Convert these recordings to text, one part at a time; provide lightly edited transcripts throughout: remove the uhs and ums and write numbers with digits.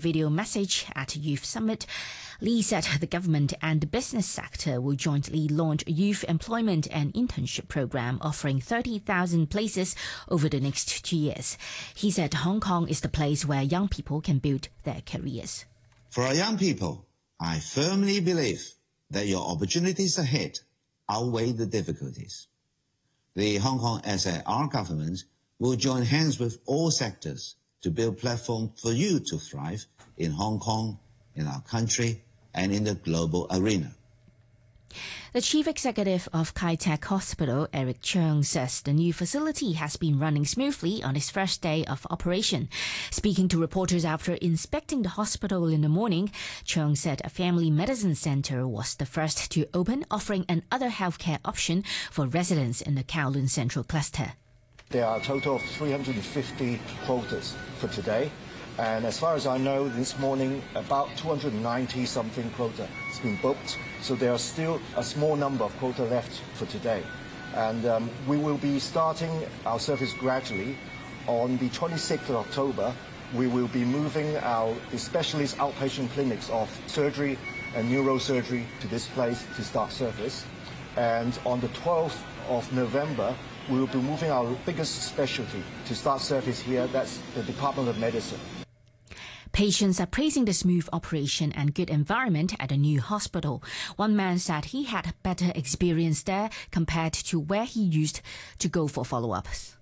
video message at a youth summit. Lee said the government and the business sector will jointly launch a youth employment and internship program offering 30,000 places over the next 2 years. He said Hong Kong is the place where young people can build their careers. For our young people, I firmly believe that your opportunities ahead outweigh the difficulties. The Hong Kong SAR government will join hands with all sectors to build platforms for you to thrive in Hong Kong, in our country, and in the global arena. The chief executive of Kai Tak Hospital, Eric Cheung, says the new facility has been running smoothly on its first day of operation. Speaking to reporters after inspecting the hospital in the morning, Cheung said a family medicine center was the first to open, offering another healthcare option for residents in the Kowloon Central Cluster. There are a total of 350 quotas for today. And as far as I know, this morning, about 290-something quota has been booked. So there are still a small number of quota left for today. And we will be starting our service gradually. On the 26th of October, we will be moving the specialist outpatient clinics of surgery and neurosurgery to this place to start service. And on the 12th of November, we will be moving our biggest specialty to start service here. That's the Department of Medicine. Patients are praising the smooth operation and good environment at the new hospital. One man said he had better experience there compared to where he used to go for follow-ups.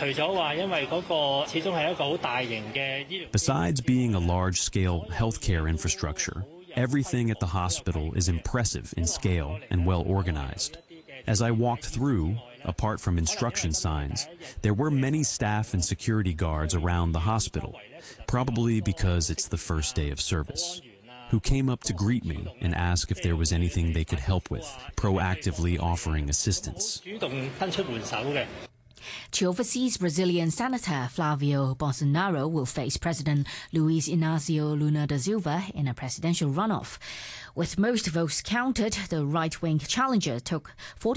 Besides being a large-scale healthcare infrastructure, everything at the hospital is impressive in scale and well organized. As I walked through, apart from instruction signs, there were many staff and security guards around the hospital, probably because it's the first day of service, who came up to greet me and ask if there was anything they could help with, proactively offering assistance. To overseas, Brazilian Senator Flavio Bolsonaro will face President Luiz Inácio Lula da Silva in a presidential runoff. With most votes counted, the right-wing challenger took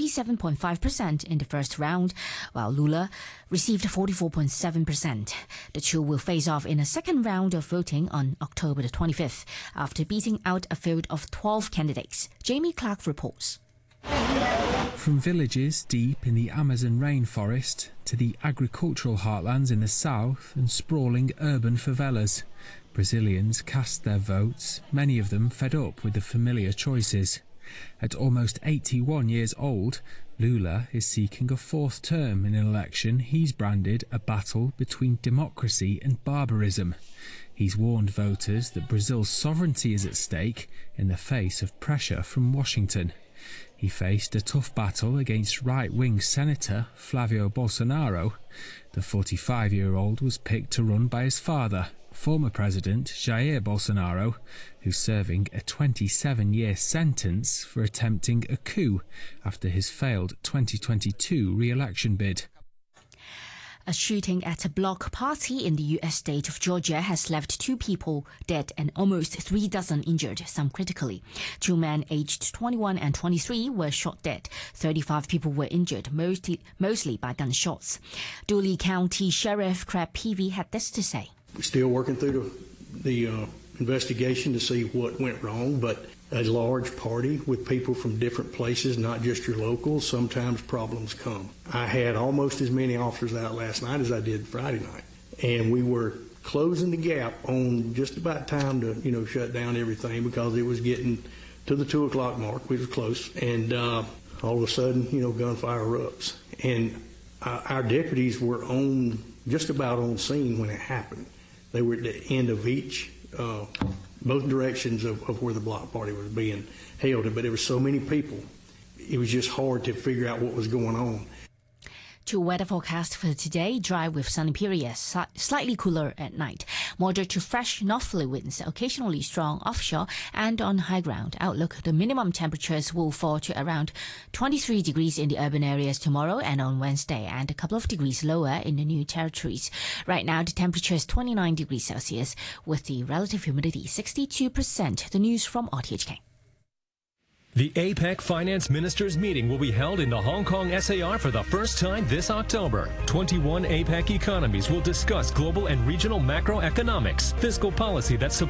47.5% in the first round, while Lula received 44.7%. The two will face off in a second round of voting on October the 25th, after beating out a field of 12 candidates. Jamie Clark reports. From villages deep in the Amazon rainforest to the agricultural heartlands in the south and sprawling urban favelas, Brazilians cast their votes, many of them fed up with the familiar choices. At almost 81 years old, Lula is seeking a fourth term in an election he's branded a battle between democracy and barbarism. He's warned voters that Brazil's sovereignty is at stake in the face of pressure from Washington. He faced a tough battle against right-wing Senator Flavio Bolsonaro. The 45-year-old was picked to run by his father, former President Jair Bolsonaro, who's serving a 27-year sentence for attempting a coup after his failed 2022 re-election bid. A shooting at a block party in the U.S. state of Georgia has left 2 people dead and almost 3 dozen injured, some critically. 2 men aged 21 and 23 were shot dead. 35 people were injured, mostly by gunshots. Dooley County Sheriff Craig Peavy had this to say. We're still working through the investigation to see what went wrong, but a large party with people from different places, not just your locals, sometimes problems come. I had almost as many officers out last night as I did Friday night, and we were closing the gap on just about time to, shut down everything because it was getting to the 2 o'clock mark. We were close, and all of a sudden, gunfire erupts. And our deputies were just about on scene when it happened. They were at the end of each both directions of where the block party was being held, but there were so many people, it was just hard to figure out what was going on. To weather forecast for today, dry with sunny periods, slightly cooler at night. Moderate to fresh northerly winds, occasionally strong offshore and on high ground. Outlook, the minimum temperatures will fall to around 23 degrees in the urban areas tomorrow and on Wednesday, and a couple of degrees lower in the New Territories. Right now, the temperature is 29 degrees Celsius with the relative humidity 62%. The news from RTHK. The APEC Finance Ministers meeting will be held in the Hong Kong SAR for the first time this October. 21 APEC economies will discuss global and regional macroeconomics, fiscal policy that supports